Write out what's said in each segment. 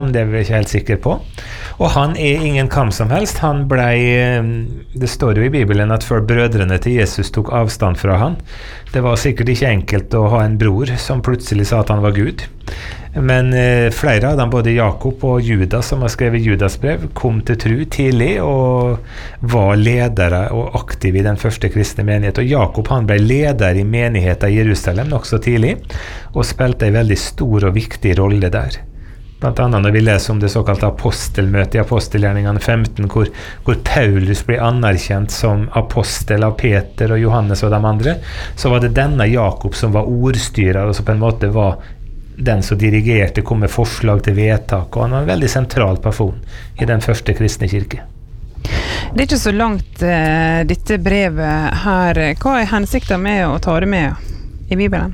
men det er vi ikke helt sikre på. Og han er ingen kam som helst. Det står jo i Bibelen at før brødrene til Jesus tok avstand fra han. Det var sikkert ikke enkelt å ha en bror som plutselig sa at han var Gud. Men flere av dem, både Jakob og Judas, som har skrevet Judas brev, kom til tro tidlig og var ledere og aktive i den første kristne menighet. Og Jakob han ble leder i menigheten i Jerusalem nok så tidlig, og spilte en veldig stor og viktig rolle der. Blant annet når vi leser om det såkalte apostelmøtet i apostelgjerningene 15, hvor Paulus blir anerkjent som apostel av Peter og Johannes og de andre, så var det denne Jakob som var ordstyrer, og som på en måte var den som dirigerte, kom med forslag til vedtak, og han var en veldig sentral person i den første kristne kirke. Det er ikke så langt dette brevet her. Hva er hensikten med å ta det med i Bibelen?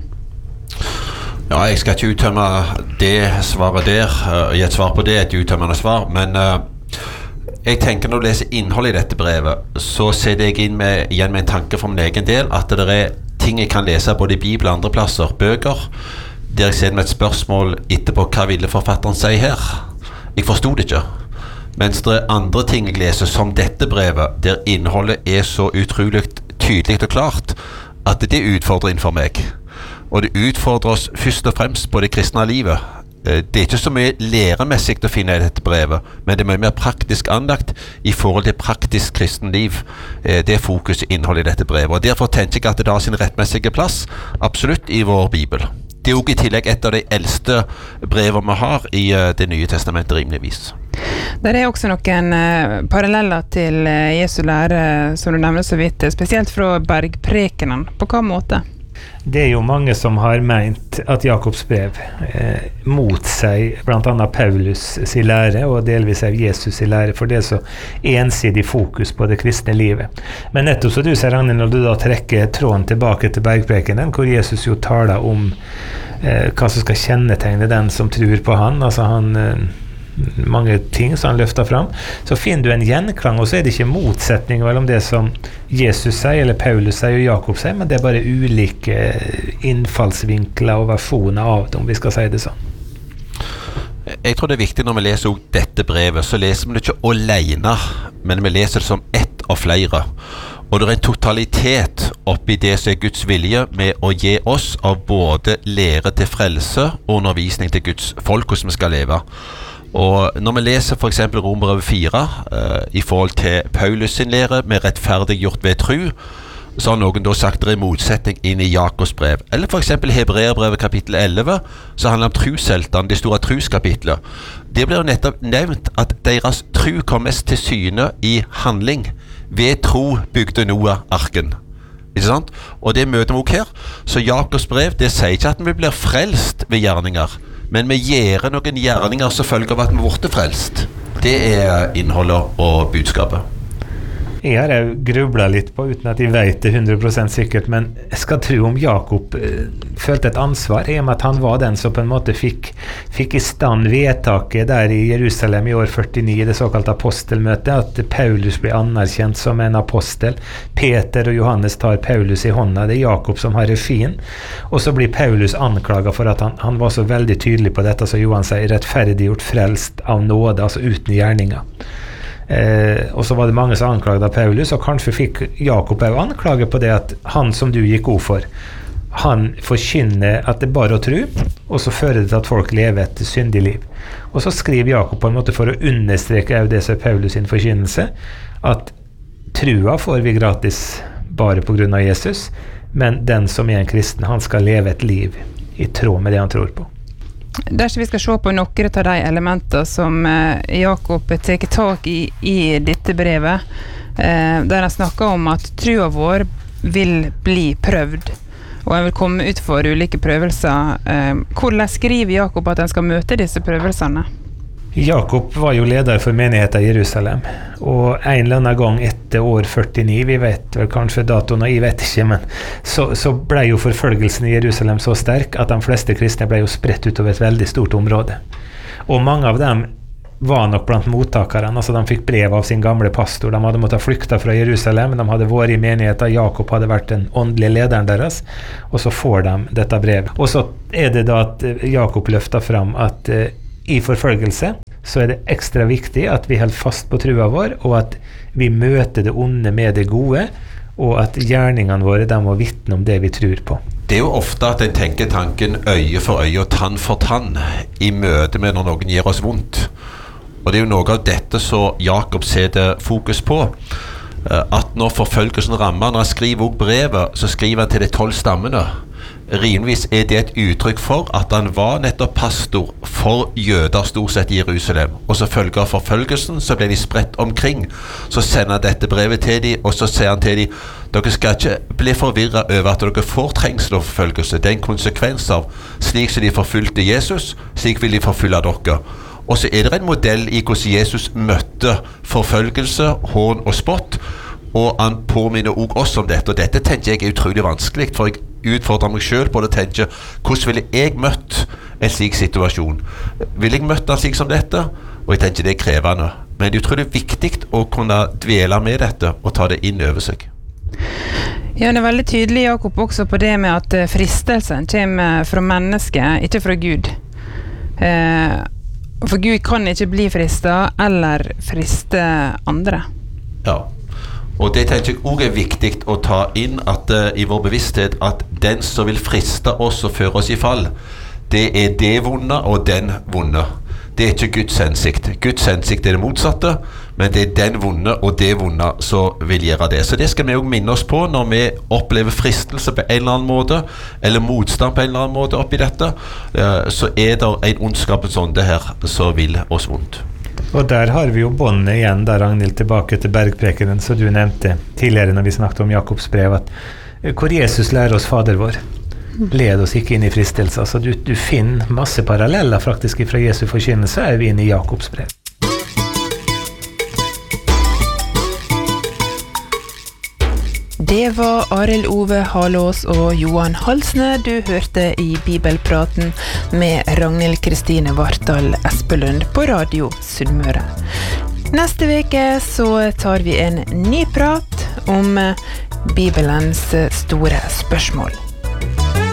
Ja, jeg skal ikke uttømme det svaret der. Gi et svar på det, et uttømmende svar, men jeg tenker når du leser innholdet i dette brevet, så ser jeg igjen med en tanke for min egen del, at det er ting jeg kan lese både i Bibelen og andre plasser, bøker, der jeg ser med et spørsmål etterpå, hva ville forfatteren si her? Jeg forstod det ikke. Mens det er andre ting jeg leser som dette brevet, der innholdet er så utrolig tydelig og klart, at det utfordrer innenfor meg. Og det utfordrer oss først og fremst på det kristne livet. Det er ikke så mye læremessig å finne i dette brevet, men det er mye mer praktisk anlagt i forhold til praktisk kristen liv. Det er fokus i innholdet i dette brevet. Og derfor tenker jeg at det har sin rettmessige plass, absolutt, i vår Bibel. Det er jo i tillegg et av de eldste brever vi har i Det nye testamentet rimeligvis. Det er også noen paralleller til Jesu lære, som du nevner så vidt, spesielt fra bergprekenen. På hva måte? Det er jo mange som har ment at Jakobs brev mot seg blant annet Paulus sin lære og delvis av Jesus sin lære, for det er så ensidig fokus på det kristne livet. Men nettopp så du ser, Ragnhild, når du da trekker tråden tilbake til bergprekenen, hvor Jesus jo taler om hva som skal kjennetegne den som tror på han, altså mange ting som han løfter fram, så finner du en gjenklang, og så er det ikke motsetning mellom det som Jesus sier, eller Paulus sier og Jakob sier, men det er bare ulike innfallsvinkler og versjoner av det, om vi skal si det sånn. Jeg tror det er viktig når vi leser dette brevet, så leser vi det ikke alene, men vi leser det som ett av flere. Og det er en totalitet oppi det som er Guds vilje med å gi oss av både lære til frelse og undervisning til Guds folk, hvordan vi skal leve. Og når vi leser for eksempel Romerbrevet 4 i forhold til Paulus sin lære med rettferdiggjort ved tro, så har noen da sagt det er motsetning inn i Jakobs brev. Eller for eksempel Hebreerbrevet kapittel 11, så handler det om trosheltene, de store troskapitler. Det blir jo nettopp nevnt at deres tro kom mest til syne i handling. Ved tro bygde Noah arken. Ikke sant? Og det møter vi også her. Så Jakobs brev, det sier ikke at vi blir frelst ved gjerninger, men vi gjør noen gjerninger som følger av at vi blir frelst. Det er innholdet og budskapet. Jeg har grublet litt på, uten at jeg vet det 100% sikkert, men jeg skal tro om Jakob følte et ansvar, i og med at han var den som på en måte fikk i stand vedtaket der i Jerusalem i år 49, det såkalte apostelmøtet, at Paulus ble anerkjent som en apostel. Peter og Johannes tar Paulus i hånda, det er Jakob som har regien, og så blir Paulus anklaget for at han var så veldig tydelig på dette, så Johan sier, rettferdiggjort frelst av nåde, altså uten gjerninger. Og så var det mange som anklaget av Paulus, og kanskje fikk Jakob også anklage på det at han som du gikk god for, han forkynner at det bare å tro, og så fører det til at folk lever et syndig liv. Og så skriver Jakob på en måte for å understreke det som er Paulus sin forkynnelse, at trua får vi gratis bare på grunn av Jesus, men den som er en kristen, han skal leve et liv i tråd med det han tror på. Dersom vi skal se på noen av de elementer som Jakob tar tak i dette brevet, der han snakker om at trua vår vil bli prøvd, og han vil komme ut for ulike prøvelser. Hvordan skriver Jakob at han skal møte disse prøvelsene? Jakob var jo leder for menigheten i Jerusalem, og en eller annen gang etter år 49, vi vet vel kanskje datoen, og jeg vet ikke, men så ble jo forfølgelsen i Jerusalem så sterk at de fleste kristne ble jo spredt utover et veldig stort område. Og mange av dem var nok blant mottakerne, altså de fikk brev av sin gamle pastor, de hadde måttet flykte fra Jerusalem, de hadde vært i menigheten, Jakob hadde vært den åndelige lederen deres, og så får de dette brevet. Og så er det da at Jakob løfter fram at i forfølgelse så det ekstra viktig at vi holder fast på trua vår, og at vi møter det onde med det gode, og at gjerningene våre de må vitne om det vi tror på. Det jo ofte at en tenker tanken øye for øye og tann for tann i møte med når noen gjør oss vondt. Og det jo noe av dette så Jakob setter fokus på. At når forfølgelsen rammer, når han skriver også brevet, så skriver han til de 12 stammene. Rimeligvis det et uttrykk for at han var nettopp pastor for jøder stort sett i Jerusalem. Og så følge av forfølgelsen så ble de spredt omkring. Så sender han dette brevet til dem, og så sier han til dem, dere skal ikke bli forvirret over at dere får trengsel og forfølgelse. Det en konsekvens av slik som de forfulgte Jesus, slik vil de forfølge dere. Og så det en modell i hvordan Jesus møtte forfølgelse, hån og spott, og han påminner også oss om dette, og dette tenker jeg utrolig vanskelig, for jeg utfordrer meg selv på det og tenker, hvordan ville jeg møtt en slik situasjon? Vil jeg møtte en slik som dette? Og jeg tenker det krevende, men det utrolig viktig å kunne dvele med dette og ta det inn over seg. Ja, det veldig tydelig, Jakob, også på det med at fristelsen kommer fra mennesket, ikke fra Gud. For Gud kan ikke bli fristet eller friste andre. Ja. Og det tenker jeg også viktig å ta inn at i vår bevissthet at den som vil friste oss og føre oss i fall, det det vonde og den vonde. Det ikke Guds hensikt. Guds hensikt det motsatte, men det den vonde og det vonde som vil gjøre det. Så det skal vi også minne oss på når vi opplever fristelse på en eller annen måte, eller motstand på en eller annen måte oppi dette, så det en ondskapens ånde her som vil oss vondt. Og der har vi jo båndet igjen, da Ragnhild, tilbake til bergprekenen, som du nevnte tidligere når vi snakket om Jakobs brev, at hvor Jesus lærer oss Fader vår. Led oss ikke inn i fristelse. Altså, du finner masse paralleller faktisk fra Jesu forkynnelse, vi inne i Jakobs brev. Det var Arild Ove Halås og Johan Halsne du hørte i Bibelpraten med Ragnhild Kristine Vartdal Espelund på Radio Sunnmøre. Neste veke så tar vi en ny prat om Bibelens store spørsmål.